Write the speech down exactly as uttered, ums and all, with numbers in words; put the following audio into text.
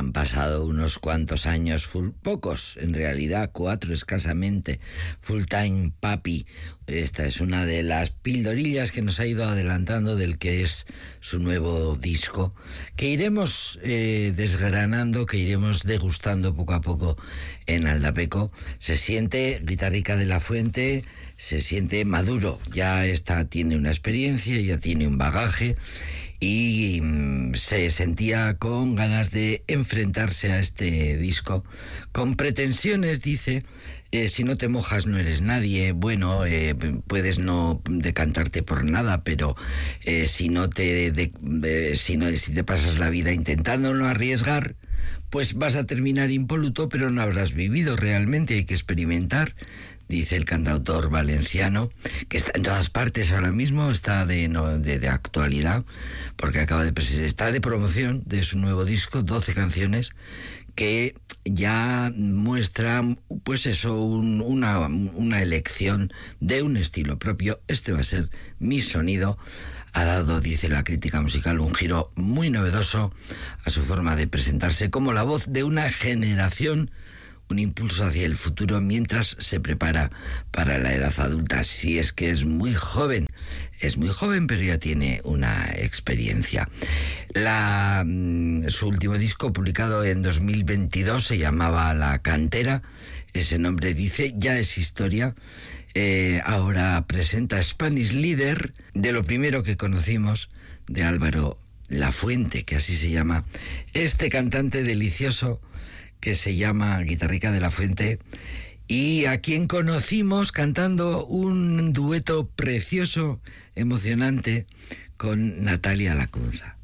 han pasado unos cuantos años, full, pocos, en realidad, cuatro escasamente, Full Time Papi. Esta es una de las pildorillas que nos ha ido adelantando del que es su nuevo disco, que iremos eh, desgranando, que iremos degustando poco a poco en Aldapeco. Se siente Guitarrica de la Fuente, se siente maduro, ya está, tiene una experiencia, ya tiene un bagaje, y mm, se sentía con ganas de enfrentarse a este disco, con pretensiones, dice. Eh, si no te mojas no eres nadie. Bueno, eh, puedes no decantarte por nada, pero eh, si no te de, eh, si no si te pasas la vida intentando no arriesgar, pues vas a terminar impoluto, pero no habrás vivido realmente. Hay que experimentar, dice el cantautor valenciano, que está en todas partes ahora mismo, está de, no, de, de actualidad, porque acaba de presentar, está de promoción de su nuevo disco, doce canciones, que ya muestra, pues eso, un, una, una elección de un estilo propio. Este va a ser mi sonido. Ha dado, dice la crítica musical, un giro muy novedoso a su forma de presentarse como la voz de una generación, un impulso hacia el futuro mientras se prepara para la edad adulta. Si es que es muy joven, es muy joven, pero ya tiene una experiencia. La, su último disco, publicado en dos mil veintidós, se llamaba La Cantera. Ese nombre, dice, ya es historia. Eh, ahora presenta Spanish Leader, de lo primero que conocimos de Álvaro Lafuente, que así se llama este cantante delicioso que se llama Guitarrica de la Fuente, y a quien conocimos cantando un dueto precioso, emocionante, con Natalia Lacunza.